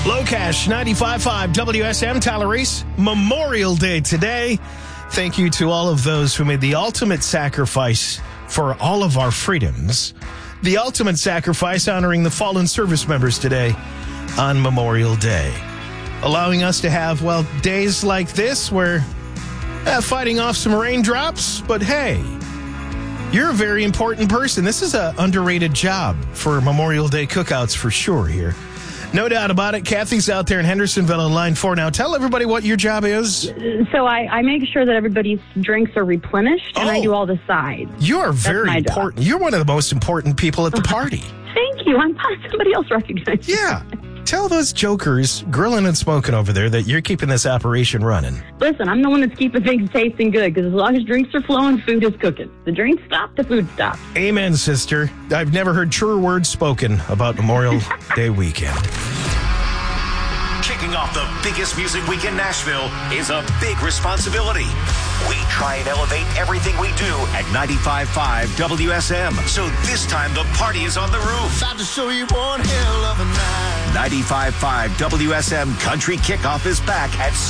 Locash 95.5 WSM Tyler Reese. Memorial Day today. Thank you to all of those who made the ultimate sacrifice for all of our freedoms. The ultimate sacrifice honoring the fallen service members today on Memorial Day. Allowing us to have, well, days like this where fighting off some raindrops, but hey, you're a very important person. This is an underrated job for Memorial Day cookouts for sure here. No doubt about it. Kathy's out there in Hendersonville on line 4 now. Tell everybody what your job is. So I make sure that everybody's drinks are replenished, and I do all the sides. You're very important. Job. You're one of the most important people at the party. Thank you. I'm glad somebody else recognized Yeah. Tell those jokers grilling and smoking over there that you're keeping this operation running. Listen, I'm the one that's keeping things tasting good, because as long as drinks are flowing, food is cooking. The drinks stop, the food stops. Amen, sister. I've never heard truer words spoken about Memorial Day weekend. Kicking off the biggest music week in Nashville is a big responsibility. We try and elevate everything we do at 95.5 WSM. So this time the party is on the roof. Time to show you one hell of a night. 95.5 WSM Country Kickoff is back at